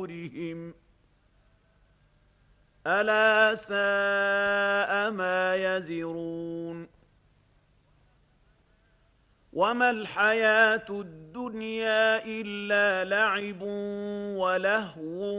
ظهورهم ألا ساء ما يزرون وما الحياة الدنيا إلا لعب ولهو